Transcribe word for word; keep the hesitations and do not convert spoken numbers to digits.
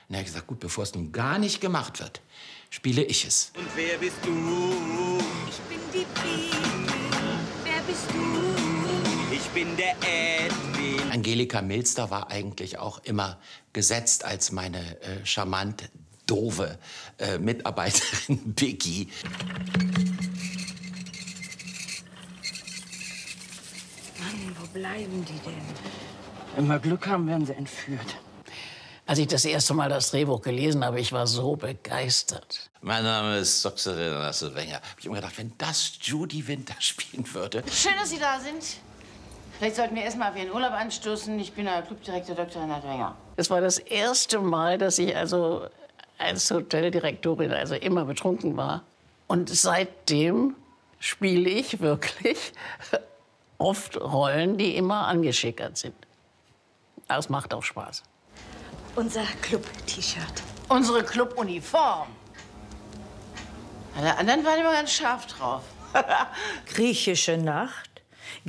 Und er hat gesagt, gut, bevor es nun gar nicht gemacht wird, spiele ich es. Und wer bist du? Ich bin die Biene. Wer bist du? Ich bin der Edwin. Angelika Milster war eigentlich auch immer gesetzt als meine äh, charmant doofe äh, Mitarbeiterin Vicky. Mann, wo bleiben die denn? Wenn wir Glück haben, werden sie entführt. Als ich das erste Mal das Drehbuch gelesen habe, ich war so begeistert. Mein Name ist Doktor Renate Wenger. Hab ich immer gedacht, wenn das Judy Winter spielen würde. Schön, dass Sie da sind. Vielleicht sollten wir erstmal auf Ihren Urlaub anstoßen. Ich bin der Clubdirektor Doktor Renate Wenger. Das war das erste Mal, dass ich also als Hoteldirektorin also immer betrunken war. Und seitdem spiele ich wirklich oft Rollen, die immer angeschickert sind. Aber es macht auch Spaß. Unser Club-T-Shirt. Unsere Clubuniform. Alle anderen waren immer ganz scharf drauf. Griechische Nacht.